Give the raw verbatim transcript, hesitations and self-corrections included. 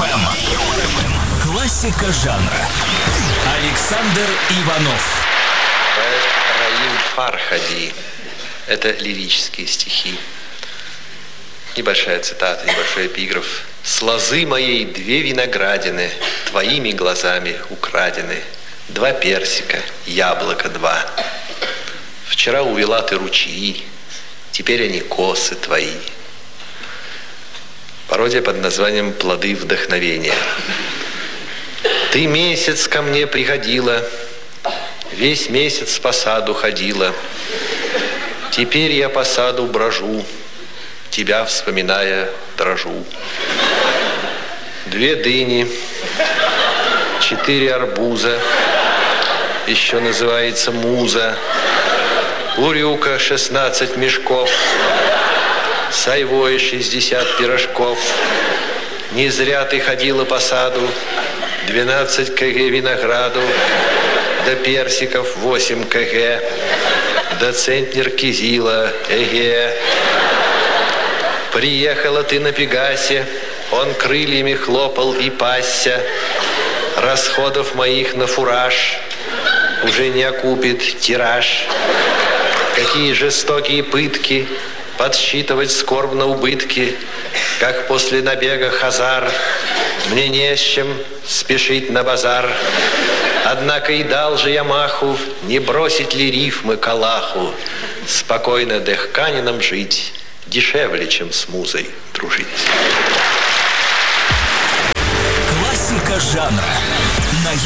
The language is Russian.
Классика жанра. Александр Иванов. Раим Фархади. Это лирические стихи. Небольшая цитата, небольшой эпиграф. «С лозы моей две виноградины, твоими глазами украдены. Два персика, яблоко два. Вчера увела ты ручьи, теперь они косы твои». Пародия под названием «Плоды вдохновения». Ты месяц ко мне приходила, весь месяц по саду ходила. Теперь я по саду брожу, тебя вспоминая дрожу. Две дыни, четыре арбуза, еще называется муза. Урюка шестнадцать мешков, с айвой шестьдесят пирожков. Не зря ты ходила по саду, двенадцать кг винограду, до персиков восемь кг, до центнер кизила, эге. Приехала ты на Пегасе, он крыльями хлопал и пасся. Расходов моих на фураж уже не окупит тираж. Какие жестокие пытки, подсчитывать скорбно убытки, как после набега хазар. Мне не с чем спешить на базар. Однако и дал же я маху, не бросить ли рифмы к Аллаху. Спокойно дехканином жить дешевле, чем с музой дружить. Классика жанра.